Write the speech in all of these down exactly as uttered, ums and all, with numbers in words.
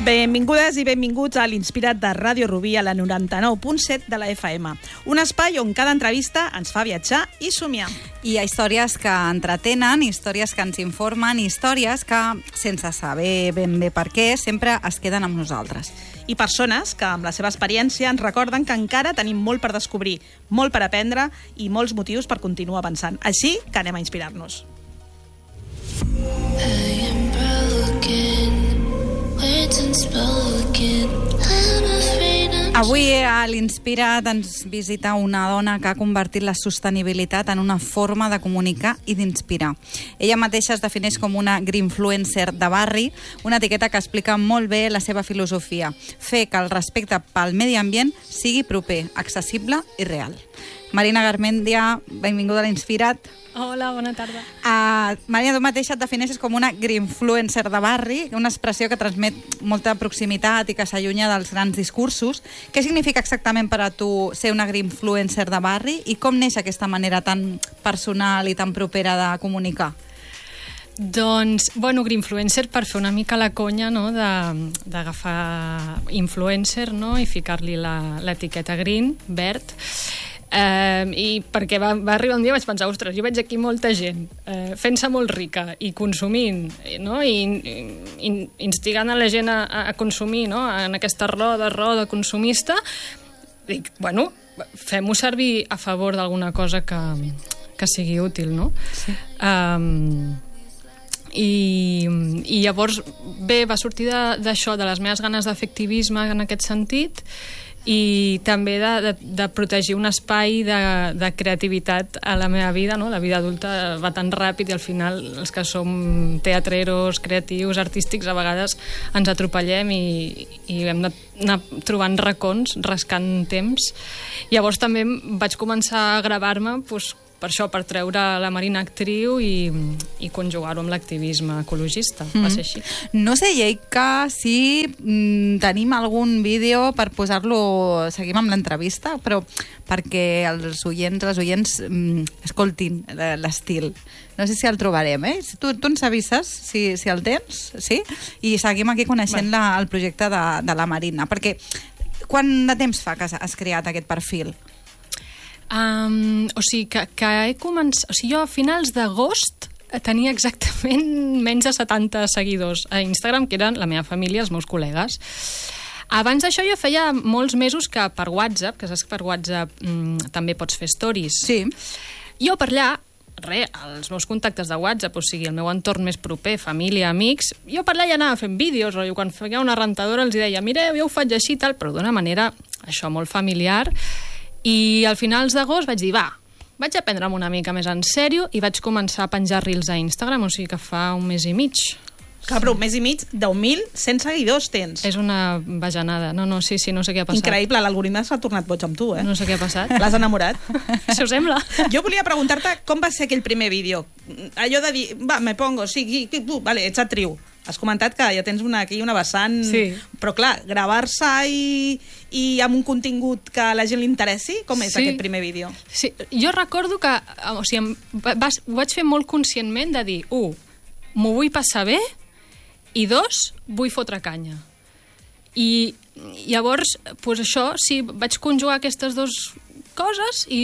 Benvingudes i benvinguts a l'Inspirat de Ràdio Rubí a la noranta-nou punt set de la F M. Un espai on cada entrevista ens fa viatjar i somiar. Hi ha històries que entretenen, històries que ens informen, històries que, sense saber ben bé per què, sempre es queden amb nosaltres. I persones que, amb la seva experiència, ens recorden que encara tenim molt per descobrir, molt per aprendre i molts motius per continuar avançant. Així que anem a inspirar-nos. I am broken. Avui a l'Inspirat ens visita una dona que ha convertit la sostenibilitat en una forma de comunicar i d'inspirar. Ella mateixa es defineix com una greenfluencer de barri, una etiqueta que explica molt bé la seva filosofia, fer que el respecte pel medi ambient sigui proper, accessible i real. Marina Garmendia, benvinguda a l'Inspirat. Hola, bona tarda. Uh, Marina, tu mateixa et defineixes com una greenfluencer de barri, una expressió que transmet molta proximitat i que s'allunya dels grans discursos. Què significa exactament per a tu ser una greenfluencer de barri i com neix aquesta manera tan personal i tan propera de comunicar? Doncs, bueno, greenfluencer per fer una mica la conya, no?, d'agafar influencer, no?, i ficar-li l'etiqueta green, verd. Uh, i perquè va, va arribar un dia i vaig pensar, ostres, jo veig aquí molta gent uh, fent-se molt rica i consumint, no? I, i instigant a la gent a, a consumir, no? En aquesta roda, roda consumista. Dic, bueno, fem-ho servir a favor d'alguna cosa que, que sigui útil, no? Sí. Um, i, i llavors bé, va sortir d'això, de, de les meves ganes d'efectivisme en aquest sentit, i també de, de, de protegir un espai de, de creativitat a la meva vida, no? La vida adulta va tan ràpid i al final els que som teatreros, creatius, artístics, a vegades ens atropellem i, i hem d'anar trobant racons, rascant temps. Llavors també vaig començar a gravar-me, doncs, per això, per treure la Marina actriu i, i conjugar-ho amb l'activisme ecologista. Mm. Va ser així. No sé, Lleika, si mm, tenim algun vídeo per posar-lo, seguim amb l'entrevista, però perquè els oients, les oients mm, escoltin l'estil. No sé si el trobarem, eh? Tu, tu ens avises si, si el tens, sí? I seguim aquí coneixent la, el projecte de, de la Marina, perquè quant de temps fa que has creat aquest perfil? Um, o sigui, que, que he començat... O sigui, jo a finals d'agost tenia exactament menys de setanta seguidors a Instagram, que eren la meva família, els meus col·legues. Abans d'això jo feia molts mesos que per WhatsApp, que saps que per WhatsApp mm, també pots fer stories. Sí. Jo per allà, res, els meus contactes de WhatsApp, o sigui, el meu entorn més proper, família, amics, jo per allà ja anava fent vídeos, o quan feia una rentadora els deia, mireu, jo ho faig així i tal, però d'una manera, això, molt familiar. I al finals d'agost vaig dir, va, vaig a prendre'm una mica més en sèrio i vaig començar a penjar reels a Instagram, o sigui que fa un mes i mig. Clar, però un mes i mig, deu mil, cent seguidors tens. És una bajanada. No, no, sí, sí, no sé què ha passat. Increïble, l'algoritme s'ha tornat boig amb tu, eh? No sé què ha passat. L'has enamorat? Si us sembla. Jo volia preguntar-te com va ser aquell primer vídeo. Allò de dir, va, me pongo, sí, tu, vale, ets actriu. Has comentat que ja tens una, aquí una vessant... Sí. Però clar, gravar-se i, i amb un contingut que a la gent li interessi, com és sí. aquest primer vídeo? Sí, jo recordo que o sigui, vas, ho vaig fer molt conscientment de dir, u, m'ho vull passar bé, i dos, vull fotre canya. I llavors, doncs això, sí, vaig conjugar aquestes dues coses i...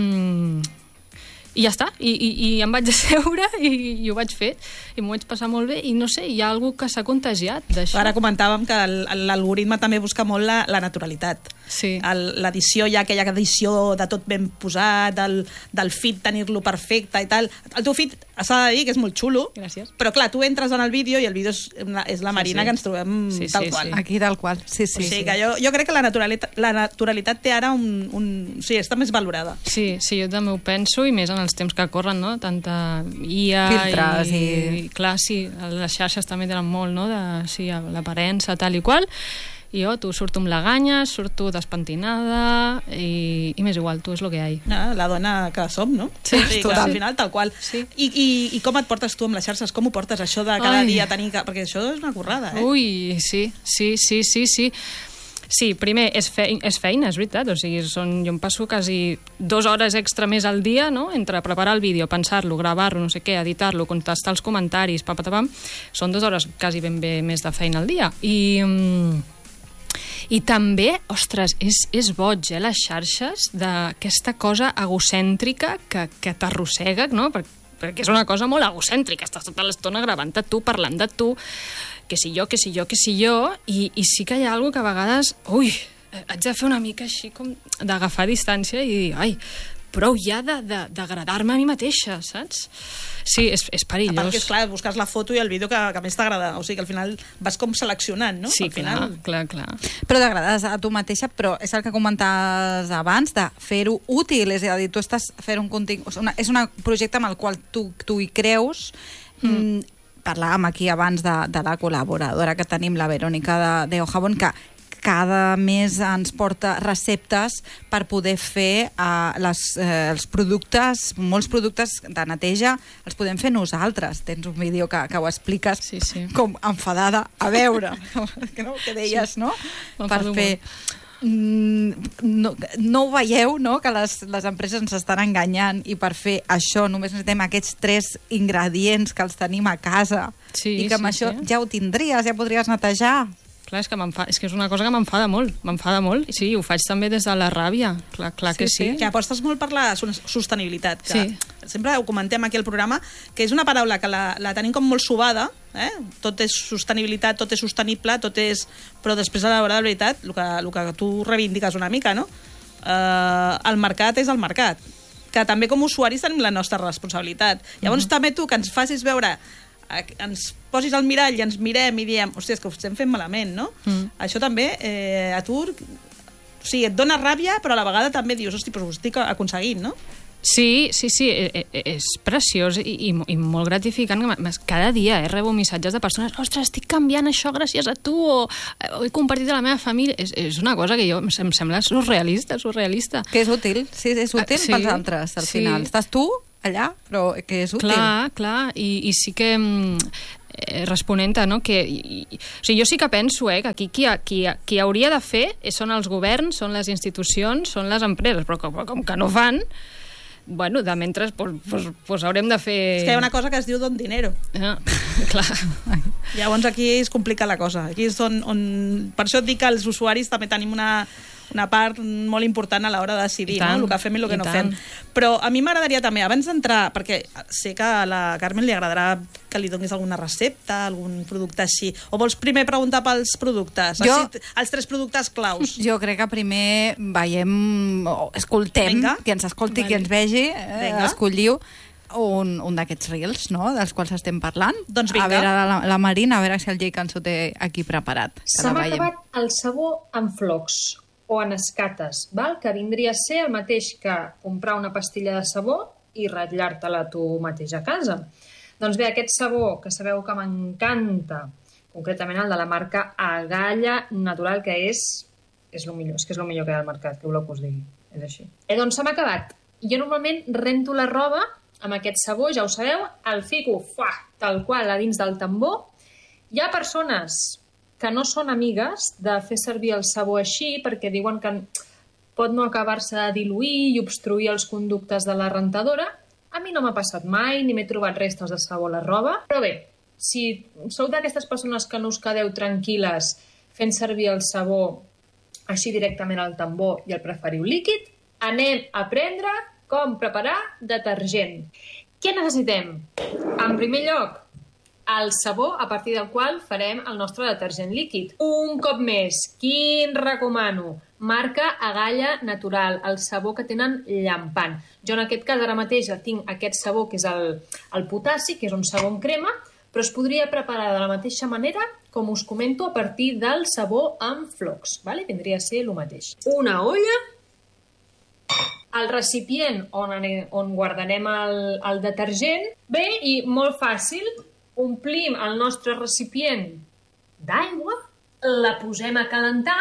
i ja està, I, i, i em vaig asseure i, i ho vaig fer i m'ho vaig passar molt bé i no sé, hi ha algú que s'ha contagiat d'això. Ara comentàvem que l'algoritme també busca molt la, la naturalitat. Sí. L'edició, hi ha aquella edició de tot ben posat, del, del feed tenir-lo perfecte i tal. El teu feed s'ha de dir que és molt xulo. Gràcies. Però clar, tu entres en el vídeo i el vídeo és, és la Marina sí, sí. que ens trobem sí, tal sí, qual. Sí. Aquí tal qual, sí, sí. O sigui sí. que jo, jo crec que la naturalitat, la naturalitat té ara un, un... O sigui, està més valorada. Sí, sí, jo també ho penso i més en els temps que corren, no? Tanta I A filtres i... i... Clar, sí, les xarxes també tenen molt, no? De, sí, l'aparença, tal i qual. I jo, tu, surto amb laganya, surto despentinada i, i m'és igual, tu, és el que hi ha. No, la dona que som, no? Sí, sí total. Al final, tal qual. Sí. I, i, I com et portes tu amb les xarxes? Com ho portes, això de cada Ai. dia tenir... Perquè això és una currada, eh? Ui, sí, sí, sí, sí, sí. Sí, primer, és, fe és feina, és veritat. O sigui, són, jo em passo quasi dues hores extra més al dia, no?, entre preparar el vídeo, pensar-lo, gravar-lo, no sé què, editar-lo, contestar els comentaris, papatapam, són dues hores quasi ben bé més de feina al dia. I... Mm, I també, ostres, és, és boig, eh, les xarxes, d'aquesta cosa egocèntrica que, que t'arrossega, no?, perquè, perquè és una cosa molt egocèntrica, estàs tota l'estona gravant-te tu, parlant de tu, que si jo, que si jo, que si jo, i, i sí que hi ha alguna que a vegades, ui, haig de fer una mica així com d'agafar distància i dir, ai, prou ja d'agradar-me a mi mateixa, saps? Sí, és, és perillós. A part que, és clar, busques la foto i el vídeo que, que més t'agrada. O sigui que al final vas com seleccionant, no? Sí, al final... clar, clar, clar. Però t'agrades a tu mateixa, però és el que comentaves abans, de fer-ho útil, és a dir, tu estàs fent un contingut... És un projecte amb el qual tu, tu hi creus. Mm. Parlàvem aquí abans de, de la col·laboradora que tenim, la Verònica de, de Ojabón, que cada mes ens porta receptes per poder fer uh, les, uh, els productes, molts productes de neteja, els podem fer nosaltres. Tens un vídeo que, que ho expliques sí, sí. com enfadada a veure, no? Que deies, sí. No? Per fer... No, no ho veieu, no?, que les, les empreses ens estan enganyant i per fer això només necessitem aquests tres ingredients que els tenim a casa sí, i que amb sí, això sí. ja ho tindries, ja podries netejar. Clar, és que, és que és una cosa que m'enfada molt, m'enfada molt. Sí, ho faig també des de la ràbia, clar, clar sí, que sí. sí. Que apostes molt per la sostenibilitat, que sí. sempre ho comentem aquí al programa, que és una paraula que la, la tenim com molt subada, eh? Tot és sostenibilitat, tot és sostenible, tot és... Però després, a l'hora de veritat, el que, el que tu reivindiques una mica, no? Eh, el mercat és el mercat, que també com usuaris tenim la nostra responsabilitat. Llavors uh-huh. també tu que ens facis veure... ens posis al mirall i ens mirem i diem, hòstia, és que ho estem fent malament, no? Mm. Això també, eh, a tu, o sigui, et dona ràbia, però a la vegada també dius, hòstia, però ho estic aconseguint, no? Sí, sí, sí, és preciós i, i, i molt gratificant. Cada dia eh, rebo missatges de persones, ostres, estic canviant això gràcies a tu, o, o he compartit a la meva família. És, és una cosa que jo em sembla surrealista, surrealista. Que és útil, sí, és útil uh, sí, pels altres, al sí. final. Estàs tu allà, però que és útil. Clar, clar, i, i sí que eh, responent-te, no? Que, i, i, o sigui, jo sí que penso eh, que aquí qui, qui, qui hauria de fer són els governs, són les institucions, són les empreses, però com, com que no fan, bueno, de mentre pues, pues, pues haurem de fer... És que hi ha una cosa que es diu don dinero. Ah, clar. Llavors aquí es complica la cosa. Aquí és on, on... Per això et dic que els usuaris també tenim una... una part molt important a l'hora de decidir, no? El que fem i el que no fem. Però a mi m'agradaria també, abans d'entrar, perquè sé que a la Carmen li agradarà que li donis alguna recepta, algun producte així, o vols primer preguntar pels productes? Jo, així, els tres productes claus. Jo crec que primer veiem, o escoltem, Venga. que ens escolti, vale. que ens vegi, eh, escolliu un, un d'aquests reels, no?, dels quals estem parlant. Doncs vinga. A veure, la, la Marina, a veure si el Jay Cançó té aquí preparat. Se m'ha acabat el sabó en flocs o en escates, val? Que vindria a ser el mateix que comprar una pastilla de sabó i ratllar-te-la tu mateix a casa. Doncs bé, aquest sabó, que sabeu que m'encanta, concretament el de la marca Agalla Natural, que és, és el millor, és que és el millor que hi ha al mercat, que voleu que us digui, és així. Eh, doncs se m'ha acabat. Jo normalment rento la roba amb aquest sabó, ja ho sabeu, el fico, fuà, tal qual, a dins del tambor. Hi ha persones que no són amigues de fer servir el sabó així perquè diuen que pot no acabar-se de diluir i obstruir els conductes de la rentadora. A mi no m'ha passat mai, ni m'he trobat restes de sabó a la roba. Però bé, si sou d'aquestes persones que no us quedeu tranquil·les fent servir el sabó així directament al tambor i el preferiu líquid, anem a aprendre com preparar detergent. Què necessitem? En primer lloc, el sabó a partir del qual farem el nostre detergent líquid. Un cop més, quin recomano? Marca Agalla Natural, el sabó que tenen llampant. Jo en aquest cas ara mateix tinc aquest sabó que és el, el potassi, que és un sabó en crema, però es podria preparar de la mateixa manera, com us comento, a partir del sabó amb flocs. Vale? Vindria a ser el mateix. Una olla, el recipient on, on guardarem el, el detergent. Bé, i molt fàcil, omplim el nostre recipient d'aigua, la posem a calentar,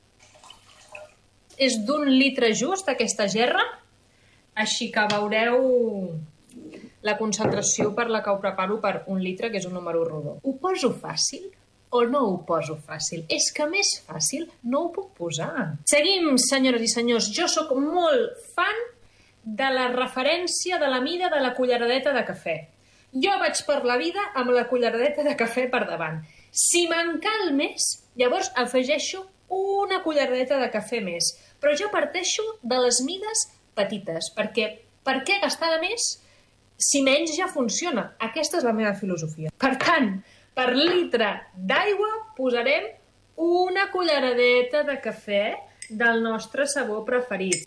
és d'un litre just aquesta gerra, així que veureu la concentració per la que ho preparo per un litre, que és un número rodó. Ho poso fàcil o no ho poso fàcil? És que més fàcil no ho puc posar. Seguim, senyores i senyors. Jo sóc molt fan de la referència de la mida de la culleradeta de cafè. Jo vaig per la vida amb la culleradeta de cafè per davant. Si me'n cal més, llavors afegeixo una culleradeta de cafè més. Però jo parteixo de les mides petites, perquè per què gastar de més si menys ja funciona? Aquesta és la meva filosofia. Per tant, per litre d'aigua posarem una culleradeta de cafè del nostre sabor preferit.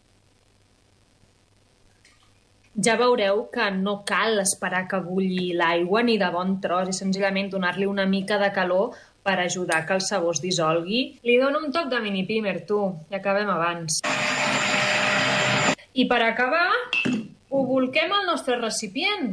Ja veureu que no cal esperar que bulli l'aigua ni de bon tros i senzillament donar-li una mica de calor per ajudar que el sabor es dissolgui. Li dono un toc de mini pimer, tu, i acabem abans. I per acabar, ho bolquem al nostre recipient.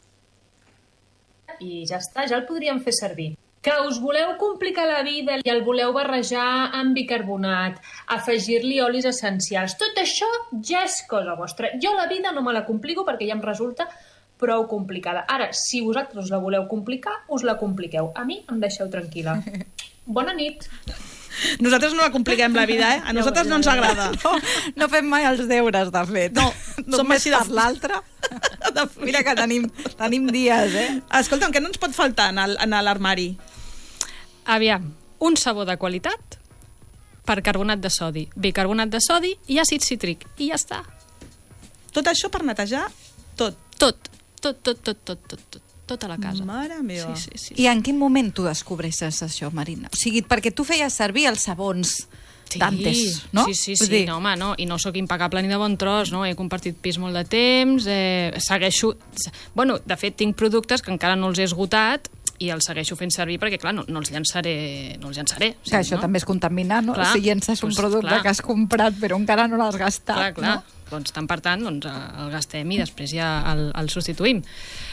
I ja està, ja el podríem fer servir. Que us voleu complicar la vida i el voleu barrejar amb bicarbonat, afegir-li olis essencials, tot això ja és cosa vostra. Jo la vida no me la complico perquè ja em resulta prou complicada. Ara, si vosaltres us la voleu complicar, us la compliqueu. A mi em deixeu tranquil·la. Bona nit. Nosaltres no la compliquem la vida, eh? A nosaltres no ens agrada. No, no fem mai els deures, de fet. No, som així de... per l'altre. Mira que tenim, tenim dies, eh? Escolta'm, què no ens pot faltar en l'armari? Aviam, un sabó de qualitat per carbonat de sodi, bicarbonat de sodi i àcid cítric. I ja està. Tot això per netejar tot. Tot, tot, tot, tot, tot, tot, tot. Tota la casa. Mare meva. Sí, sí, sí. I en quin moment tu descobresses això, Marina? O sigui, perquè tu feies servir els sabons sí, d'antes, no? Sí, sí, sí, sí. No, home, no. I no sóc impecable ni de bon tros, no? He compartit pis molt de temps, eh, segueixo... Bueno, de fet, tinc productes que encara no els he esgotat i els segueixo fent servir perquè, clar, no, no els llançaré. No els llançaré que sí, això no? També és contaminar, no? Clar, si llences un doncs, producte clar. que has comprat però encara no l'has gastat, clar, clar. no? Doncs, tant per tant, doncs, el gastem i després ja el, el substituïm.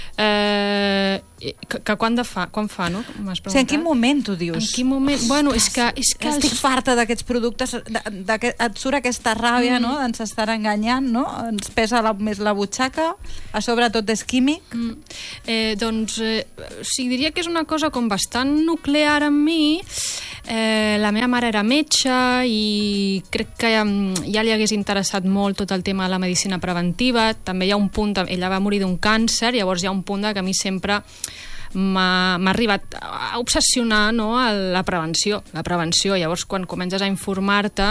Eh, que, que quan, de fa, quan fa, no? M'has preguntat. O sigui, en quin moment tu dius? En quin moment? Ostres, bueno, és que... És que estic els... farta d'aquests productes, de, de, de, et surt aquesta ràbia, mm. no?, d'ens estar enganyant, no? Ens pesa la, més la butxaca, a sobre tot és químic. Mm. Eh, doncs, eh, o sigui, diria que és una cosa com bastant nuclear en mi. Eh, la meva mare era metge i crec que ja, ja li hagués interessat molt tot el tema de la medicina preventiva. També hi ha un punt, ella va morir d'un càncer, llavors hi ha un punt que a mi sempre m'ha arribat a obsessionar, no?, a la prevenció. La prevenció. Llavors, quan comences a informar-te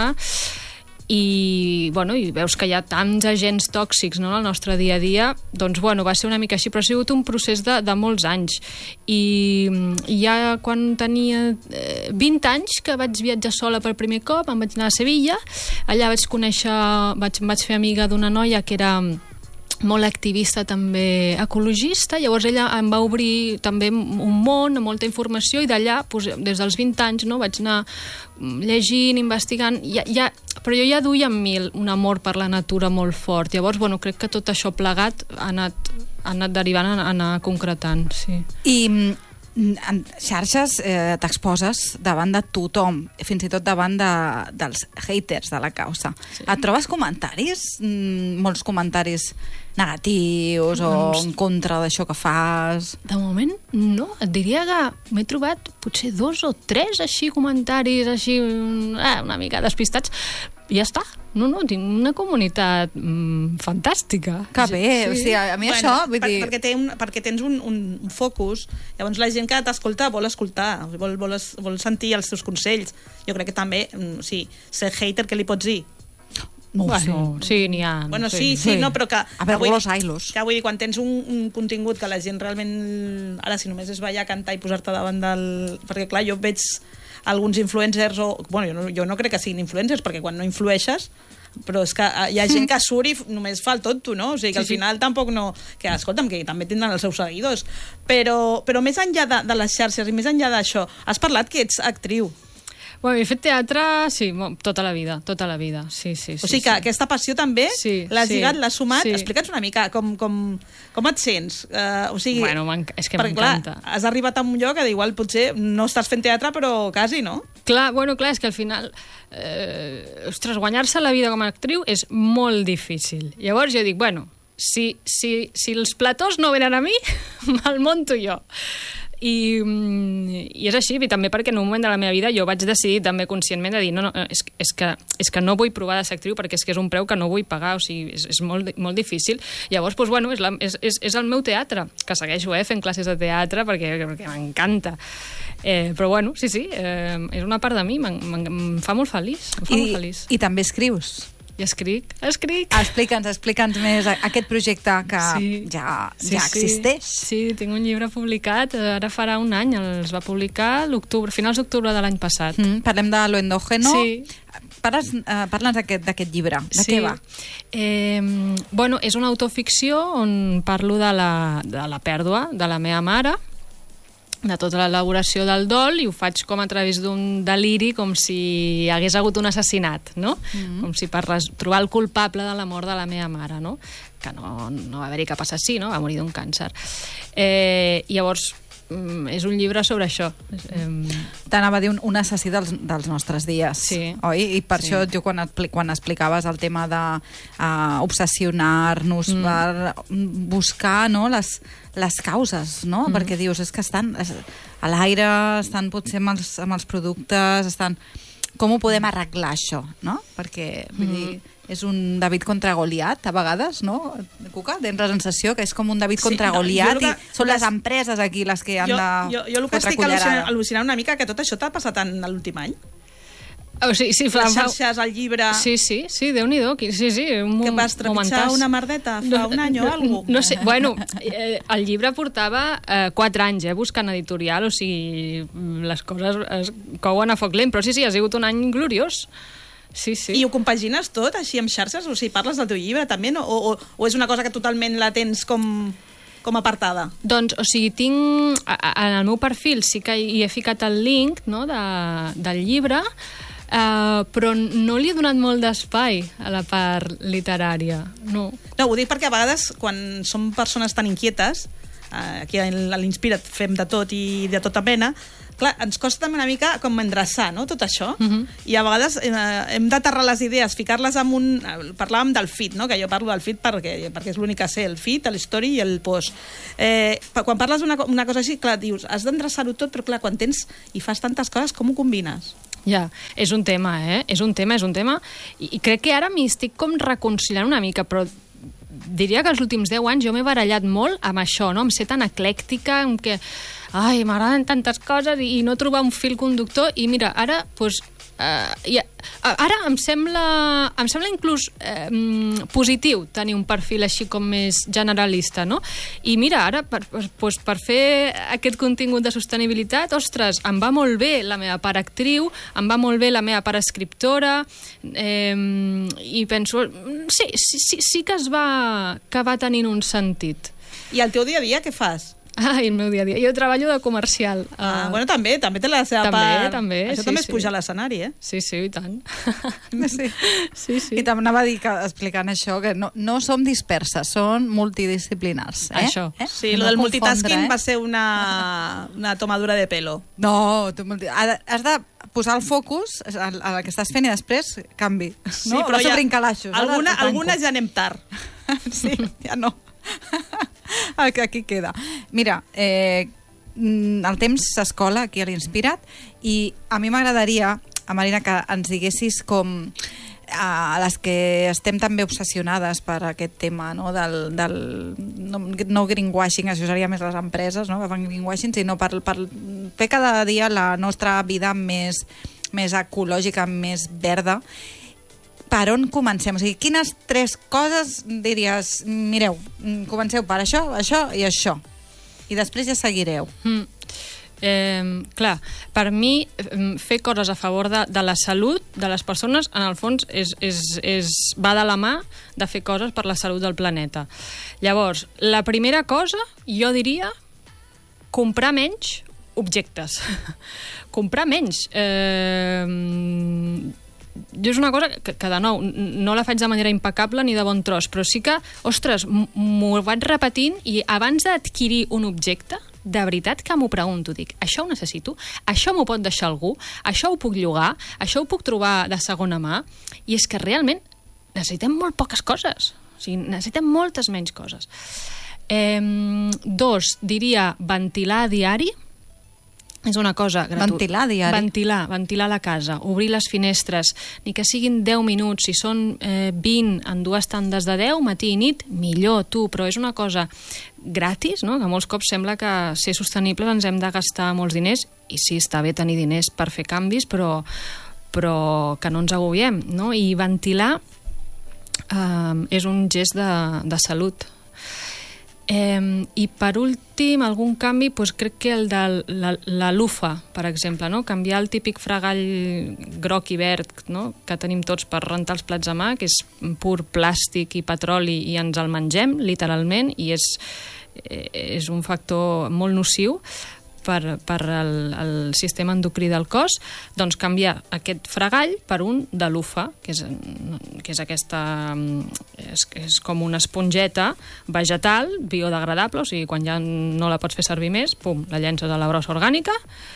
i, bueno, i veus que hi ha tants agents tòxics, no?, en el nostre dia a dia, doncs, bueno, va ser una mica així, però ha sigut un procés de, de molts anys. I, i ja quan tenia eh, vint anys, que vaig viatjar sola per primer cop, em vaig anar a Sevilla, allà vaig conèixer, vaig, vaig fer amiga d'una noia que era molt activista, també ecologista. Llavors ella em va obrir també un món, molta informació, i d'allà, doncs, des dels vint anys, no, vaig anar llegint, investigant, ja, ja, però jo ja duia en mi un amor per la natura molt fort. Llavors, bueno, crec que tot això plegat ha anat, ha anat derivant a anar concretant, sí. I en xarxes eh, t'exposes davant de tothom, fins i tot davant de, dels haters de la causa. Sí. Et trobes comentaris, mm, molts comentaris negatius o doncs, en contra d'això que fas? De moment, no. Et diria que m'he trobat potser dos o tres així comentaris així eh, una mica despistats. I ja està. No, no, tinc una comunitat mm, fantàstica. Que bé, sí. O sigui, a mi bueno, això... Vull per, dir... perquè, té un, perquè tens un, un, un focus, llavors la gent que t'escolta vol escoltar, vol, vol, vol sentir els teus consells. Jo crec que també, o sigui, ser hater, què li pots dir? No ho bueno, sé. Sí, n'hi ha. Bueno, sí, sí, sí, no, però que... A veure, los ailos. Que vull dir, quan tens un, un contingut que la gent realment... Ara, si només és ballar, cantar i posar-te davant del... Perquè, clar, jo veig alguns influencers, o... Bueno, jo no, jo no crec que siguin influencers, perquè quan no influeixes... Però és que hi ha gent que surt i només fa el tonto, no? O sigui, que al final tampoc no... Que, escolta'm, que també tindran els seus seguidors. Però, però més enllà de, de les xarxes i més enllà d'això, has parlat que ets actriu. Bueno, he fet teatre, sí, tota la vida, tota la vida, sí, sí. sí o sigui que sí. Aquesta passió també sí, l'has sí, lligat, l'has sumat. Sí. Explica'ns una mica com, com, com et sents. Uh, o sigui, bueno, és que m'encanta. Has arribat a un lloc que igual potser no estàs fent teatre, però quasi, no? Clar, bueno, clar, és que al final eh, ostres, guanyar-se la vida com a actriu és molt difícil. Llavors jo dic, bueno, si, si, si els platós no venen a mi, me'l monto jo. I, i és així, i també perquè en un moment de la meva vida jo vaig decidir també conscientment de dir no, no, és, és, que, és que no vull provar de ser actriu perquè és que és un preu que no vull pagar, o sigui, és, és molt, molt difícil. Llavors, doncs, bueno, és, la, és, és, és el meu teatre, que segueixo eh, fent classes de teatre perquè, perquè m'encanta. Eh, però bueno, sí, sí, eh, és una part de mi, em fa molt feliç, em fa I, molt feliç. I també escrius. I escric, escric. Explica'ns, explica'ns més aquest projecte que sí. ja, sí, ja existeix. Sí. sí, tinc un llibre publicat, ara farà un any, els va publicar l'octubre, finals d'octubre de l'any passat. Mm, parlem de Lo endógeno. Sí. Parla'ns uh, d'aquest d'aquest llibre, de sí. què va? Eh, bueno, és una autoficció on parlo de la, de la pèrdua de la meva mare, de tota l'elaboració del dol, i ho faig com a través d'un deliri, com si hi hagués hagut un assassinat, no? Mm-hmm. Com si per res, trobar el culpable de la mort de la meva mare, no? Que no, no va haver-hi cap assassí, no? Va morir d'un càncer. Eh, i llavors, és un llibre sobre això. Eh... T'anava a dir un, un assassí dels, dels nostres dies, sí. oi? I per sí. això jo quan, quan explicaves el tema de uh, obsessionar-nos mm. per buscar no, les, les causes, no? Mm. Perquè dius, és que estan a l'aire, estan potser amb els, amb els productes, estan... Com ho podem arreglar, això, no? Perquè, vull dir, és un David contra Goliat, a vegades, no? Cuca, tens la sensació que és com un David sí, contra no, Goliat que, i són les empreses aquí les que han jo, de... Jo, jo el que estic al·lucinant, al·lucinant una mica que tot això t'ha passat en l'últim any. Oh, sí, sí, les xarxes, el llibre... Sí, sí, sí, Déu-n'hi-do. Sí, sí, un que vas trepitjar una merdeta fa no, un any o no, alguna cosa? No sé, bueno, eh, el llibre portava eh, quatre anys, eh, buscant editorial, o sigui, les coses es couen a foc lent, però sí, sí, ha sigut un any gloriós. Sí, sí. I ho compagines tot, així, amb xarxes? O sigui, parles del teu llibre, també? No? O, o, o és una cosa que totalment la tens com... com apartada? Doncs, o sigui, tinc... En el meu perfil sí que hi he ficat el link no, de, del llibre, Uh, però no li he donat molt d'espai a la part literària, no. No, ho dic perquè a vegades, quan som persones tan inquietes, uh, aquí a l'Inspira't fem de tot i de tota mena, clar, ens costa també una mica com endreçar, no?, tot això, uh-huh. i a vegades eh, hem d'aterrar les idees, ficar-les en un... Parlàvem del feed, no?, que jo parlo del feed perquè, perquè és l'únic que sé, el feed, l'story i el post. Eh, quan parles d'una una cosa així, clar, dius, has d'endreçar-ho tot, però clar, quan tens i fas tantes coses, com ho combines? Ja, és un tema, eh? És un tema, és un tema. I, i crec que ara m'hi estic com reconciliant una mica, però diria que els últims deu anys jo m'he barallat molt amb això, no? Amb ser tan eclèctica, amb que, ai, m'agraden tantes coses i, i no trobar un fil conductor. I mira, ara, doncs, Uh, ja, ara em sembla em sembla inclús uh, positiu tenir un perfil així com més generalista, no? I mira, ara per, per, pues, per fer aquest contingut de sostenibilitat, ostres, em va molt bé la meva part actriu, em va molt bé la meva part escriptora, eh, i penso sí, sí, sí, sí que es va que va tenint un sentit. I el teu dia a dia què fas? Ai, el meu dia a dia. Jo treballo de comercial. Ah, uh, bueno, també, també té la seva també, part. També, Això sí, també es sí. puja a l'escenari, eh? Sí, sí, i tant. Sí. Sí, sí. I també anava a dir, que, explicant això, que no, no som disperses, són multidisciplinars. Eh? Això. Eh? Sí, no lo del confondre, multitasking eh? va ser una, una tomadura de pelo. No, tu, has de posar el focus a la que estàs fent i després canvi. Sí, no? però ja, brincalaixos. Alguna, algunes ja anem tard. Sí, ja no. Aquí queda. Mira, eh, el temps s'escola aquí a l'Inspira't i a mi m'agradaria, a Marina, que ens diguessis com a les que estem també obsessionades per aquest tema, no? del, del no, no greenwashing, això seria més les empreses, no? que fan greenwashing, sinó per, per fer cada dia la nostra vida més, més ecològica, més verda. Per on comencem? O sigui, quines tres coses diries, mireu, comenceu per això, això i això, i després ja seguireu? Mm. Eh, clar, per mi fer coses a favor de, de la salut de les persones, en el fons és, és, és, va de la mà de fer coses per la salut del planeta. Llavors, la primera cosa, jo diria comprar menys objectes. Comprar menys. Eh, jo és una cosa que, que, de nou, no la faig de manera impecable ni de bon tros, però sí que, ostres, m'ho vaig repetint i abans d'adquirir un objecte, de veritat que m'ho pregunto, dic, això ho necessito? Això m'ho pot deixar algú? Això ho puc llogar? Això ho puc trobar de segona mà? I és que realment necessitem molt poques coses. O sigui, necessitem moltes menys coses. Eh, dos, diria ventilar a diari, és una cosa gratuïta. Ventilar diari. Ventilar, ventilar la casa, obrir les finestres, ni que siguin deu minuts, si són eh, vint en dues tandes de deu, matí i nit, millor, tu, però és una cosa gratis, no? Que molts cops sembla que ser sostenibles ens hem de gastar molts diners, i sí, està bé tenir diners per fer canvis, però, però que no ens agobiem, no? I ventilar eh, és un gest de, de salut. Eh, I per últim, algun canvi, doncs crec que el de la, la lufa, per exemple, no? Canviar el típic fregall groc i verd, no? Que tenim tots per rentar els plats a mà, que és pur plàstic i petroli i ens el mengem, literalment, i és, és un factor molt nociu per, per el, el sistema endocrí del cos. Doncs canviar aquest fregall per un de lufa, que és, que és aquesta... És, és com una esponjeta vegetal, biodegradable, o sigui, quan ja no la pots fer servir més, pum, la llences a la brossa orgànica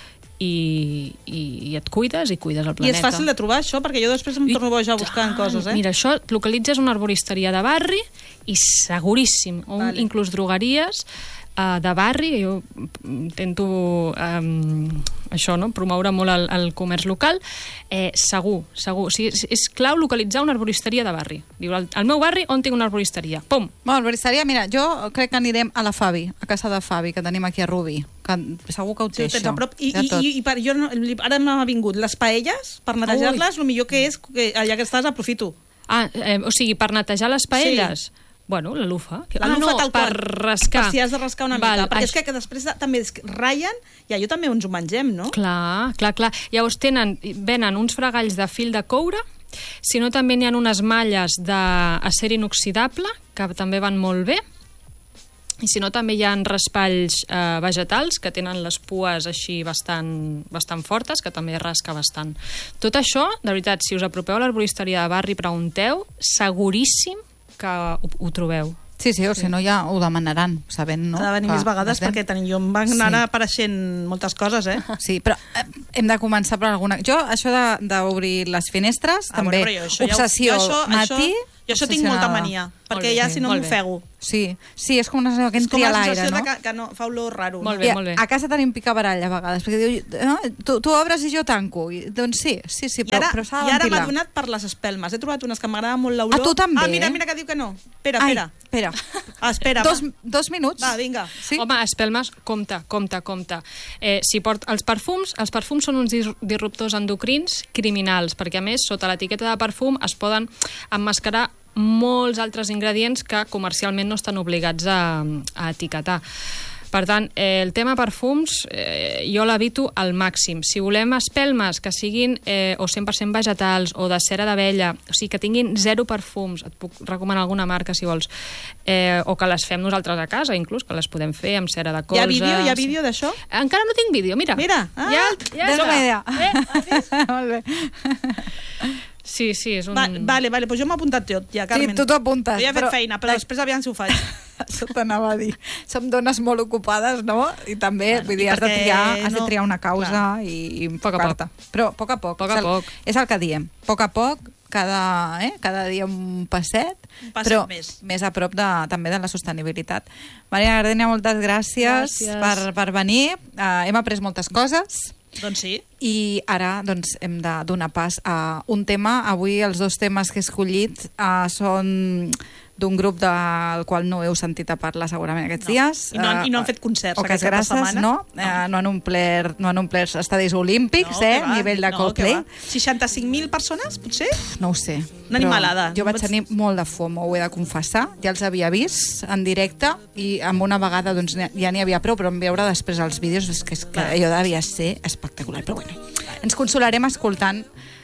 i, i, i et cuides i cuides el planeta. I és fàcil de trobar això, perquè jo després em I torno boja buscant coses, eh? Mira, això et localitzes una arboristeria de barri i seguríssim, o Vale. inclús drogueries uh, de barri. Jo intento um, això, no? Promoure molt el, el comerç local. Eh, segur, segur. O sigui, és, és clau localitzar una arboristeria de barri. Diu, al, al meu barri on tinc una arboristeria? Pum! Bueno, arboristeria, mira, jo crec que anirem a la Fabi, a casa de Fabi, que tenim aquí a Rubí, que segur que ho té, Sí, ho tens això. a prop. I, Ja i, tot. i, i per, jo no, ara m'ha vingut les paelles, per netejar-les, el millor que és que allà que estàs aprofito. Ah, eh, o sigui, per netejar les paelles... Sí. Bueno, la lufa. La ah, lufa no, tal per qual. rascar. Per si has de rascar una Val, mica. Perquè això- és que, que després de, també es ratllen i allò també ens ho mengem, no? Clar, clar, clar. Llavors tenen, venen uns fregalls de fil de coure, si no també n'hi ha unes malles d'acer inoxidable, que també van molt bé, i si no també hi ha raspalls eh, vegetals que tenen les pues així bastant, bastant fortes, que també rasca bastant. Tot això, de veritat, si us apropeu a l'arboristeria de barri, pregunteu, seguríssim que ho, ho trobeu. Sí, sí, o si no ja ho demanaran, sabent, no? Ha de venir que més vegades necessitem. perquè tenim, jo em van anar Sí. apareixent moltes coses, eh? Sí, però eh, hem de començar per alguna... Jo, això de- d'obrir les finestres, Ah, també, bueno, però jo això ja ho- obsessió, jo això- matí... això- jo això tinc molta obsessionada. mania, Molt perquè bé, ja sí, si no molt bé. m'ofego. Sí, sí, és com una sensació que És com entri a la l'aire, sensació no? de que, que no, fa olor raro. Molt no? bé, I a, molt bé. a casa tenim picabaralla a vegades, perquè diu, no, tu, tu obres i jo tanco. I, doncs sí, sí, sí, I però, ara, però s'ha i de ara m'ha ventilar. donat per les espelmes. He trobat unes que m'agrada molt l'olor. A tu també, Ah, mira, eh? mira que diu que no. Espera, Ai, espera. espera. Ah, espera, Dos, va. dos minuts. Va, vinga. Sí? Home, espelmes, compte, compte, compte. Eh, si port, els perfums, els perfums són uns dis- disruptors endocrins criminals, perquè a més, sota l'etiqueta de perfum es poden emmascarar molts altres ingredients que comercialment no estan obligats a, a etiquetar. Per tant, eh, el tema perfums eh, jo l'evito al màxim. Si volem espelmes que siguin eh, o cent per cent vegetals o de cera d'abella, o sigui, que tinguin zero perfums, et puc recomanar alguna marca si vols, eh, o que les fem nosaltres a casa, inclús, que les podem fer amb cera de Hi colza. ha vídeo? Hi ha vídeo d'això? Encara no tinc vídeo, mira. Mira, ah, ja, ja Tens està. una idea. Eh? Molt bé. Sí, sí, és un... Va, vale, vale, doncs jo m'he apuntat tot, ja, Carmen. Sí, tu t'ho apuntes. Jo ja he fet feina, però després aviam si ho faig. Això t'anava a dir. Som dones molt ocupades, no? I també, Bueno, vull dir, i has de, perquè triar, has de no- triar una causa clar. i, i Poc a enfocar-te. Però a poc a poc. Poc a és el, poc. És el que diem. A poc a poc, cada, eh? cada dia un passet, Un passet però més. més a prop de, també de la sostenibilitat. Maria Gardenia, moltes gràcies, Gràcies. Per, per venir. Uh, hem après moltes coses. Doncs sí. I ara doncs, hem de donar pas a un tema. Avui els dos temes que he escollit uh, són d'un grup del qual no heu sentit a parlar segurament aquests No. dies. I no han- Eh, i no han fet concerts Poques aquest cap de gràcies, setmana. no? No. Eh, no han omplert, no han omplert estadis olímpics, que eh? va, Nivell de no, Coldplay. que va. seixanta-cinc mil persones, potser? No ho sé. Una però animalada. Jo vaig Vaig- tenir molt de fomo, ho he de confessar. Ja els havia vist en directe i amb una vegada doncs, n'hi- ja n'hi havia prou, però en veure després els vídeos és que, és que Clar. allò devia ser espectacular. Però bueno, ens consolarem escoltant